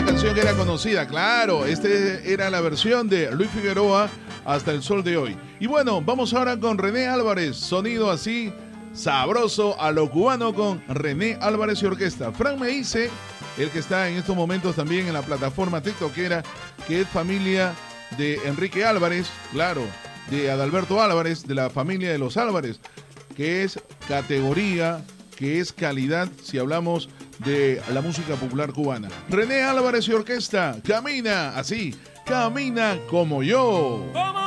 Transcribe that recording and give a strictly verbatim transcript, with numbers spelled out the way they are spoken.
una canción que era conocida, claro. Este era la versión de Luis Figueroa, Hasta el sol de hoy. Y bueno, vamos ahora con René Álvarez, sonido así sabroso a lo cubano con René Álvarez y Orquesta. Frank me dice, el que está en estos momentos también en la plataforma tiktokera, que es familia de Enrique Álvarez, claro, de Adalberto Álvarez, de la familia de los Álvarez, que es categoría, que es calidad, si hablamos de la música popular cubana. René Álvarez y Orquesta, camina así, camina como yo.